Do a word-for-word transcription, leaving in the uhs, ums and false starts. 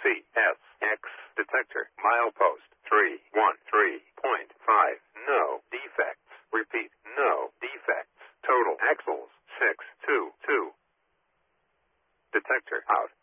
C S X detector. Milepost three one three point five. No defects. Repeat, no defects. Total axles six two two. Detector out.